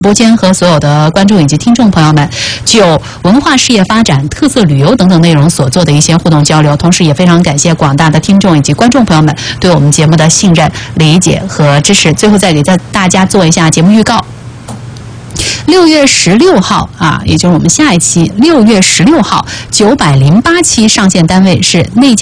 播间和所有的观众以及听众朋友们就文化事业发展、特色旅游等等内容所做的一些互动交流，同时也非常感谢广大的听众以及观众朋友们对我们节目的信任、理解和支持。最后再给大家做一下节目预告。6月16号啊，也就是我们下一期6月16号908期上线单位是内江